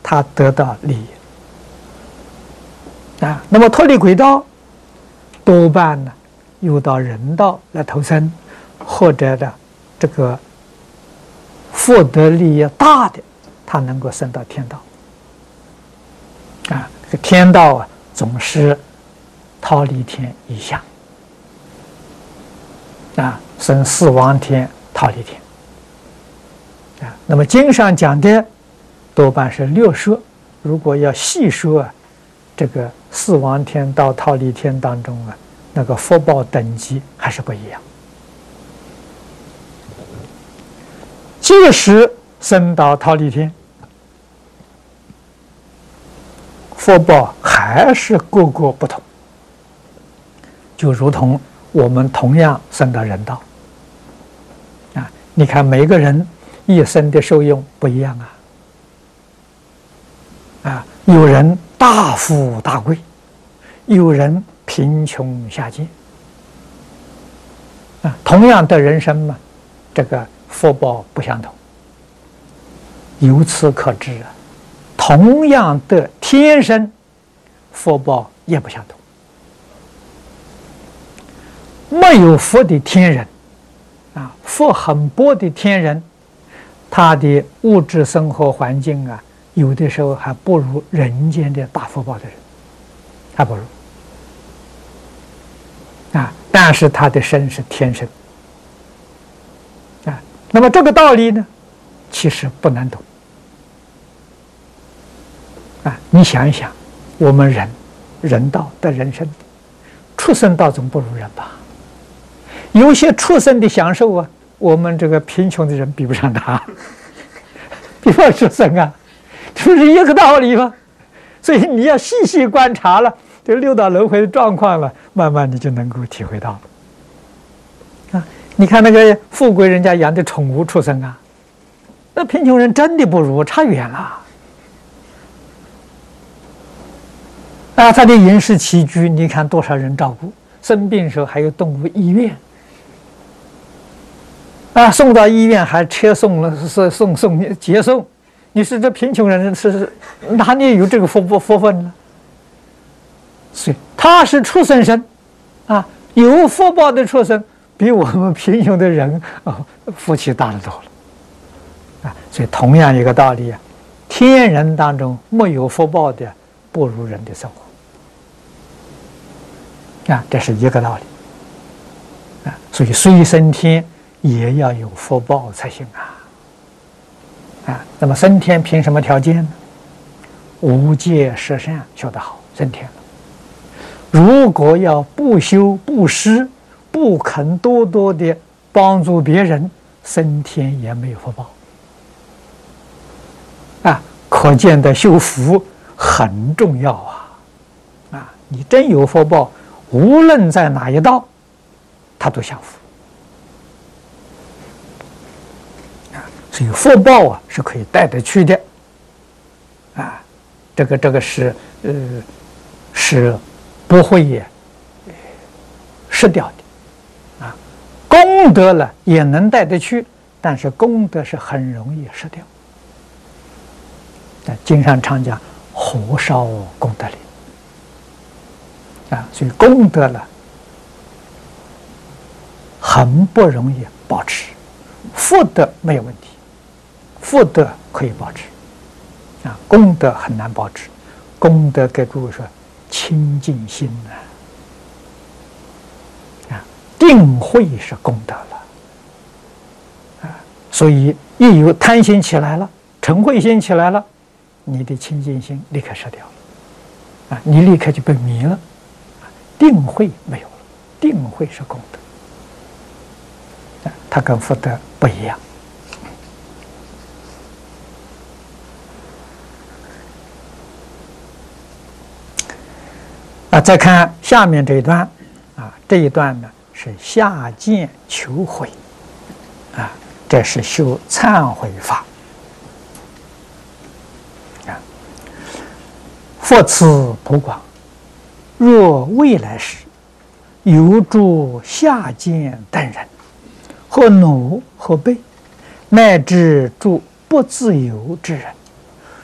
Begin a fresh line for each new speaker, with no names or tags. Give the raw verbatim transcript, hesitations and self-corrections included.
他得到利益啊。那么脱离轨道，多半呢又到人道来投生，或者的这个获得利益大的，他能够升到天道啊。这个天道啊，总是忉利天以下啊，升四王天、忉利天啊。那么经上讲的多半是六摄，如果要细说啊，这个四王天到忉利天当中啊，那个福报等级还是不一样。即使升到忉利天，福报还是各个不同，就如同我们同样升到人道啊，你看每个人一生的受用不一样啊。啊，有人大富大贵，有人贫穷下贱。啊，同样的人生嘛，这个福报不相同。由此可知啊，同样的天生，福报也不相同。没有福的天人，啊，福很薄的天人，他的物质生活环境啊，有的时候还不如人间的大福报的人，还不如啊。但是他的生是天生啊。那么这个道理呢，其实不难懂啊。你想一想，我们人人道的人生，畜生道总不如人吧？有些畜生的享受啊，我们这个贫穷的人比不上他，比不上畜生啊。这不是一个道理吗？所以你要细细观察了这六道轮回的状况了，慢慢你就能够体会到了。啊，你看那个富贵人家养的宠物畜生啊，那贫穷人真的不如，差远了。啊，他的饮食起居，你看多少人照顾，生病的时候还有动物医院。啊，送到医院还车送了，送送送接送。你是这贫穷人是哪里有这个福福福分呢？所以他是畜生身，啊，有福报的畜生比我们贫穷的人啊福气大得多了，啊，所以同样一个道理啊，天人当中没有福报的不如人的生活，啊，这是一个道理，啊，所以虽升天也要有福报才行啊。啊，那么升天凭什么条件呢？无戒十善修得好，升天了。如果要不修不施，不肯多多的帮助别人，升天也没有福报。啊，可见的修福很重要啊！啊，你真有福报，无论在哪一道，它都享福。所以福报啊是可以带得去的，啊，这个这个是呃是不会也失掉的，啊，功德了也能带得去，但是功德是很容易失掉。啊，经上常讲火烧功德林，啊，所以功德了很不容易保持，福德没有问题。福德可以保持，啊，功德很难保持。功德给诸位说，清净心呢，啊，定慧是功德了，啊，所以一有贪心起来了，嗔恚心起来了，你的清净心立刻失掉了，啊，你立刻就被迷了，定慧没有了，定慧是功德，啊，它跟福德不一样。啊，再看下面这一段，啊，这一段呢是下贱求悔，啊，这是修忏悔法，啊，佛慈普广，若未来世有诸下贱等人，或奴或婢，乃至诸不自由之人，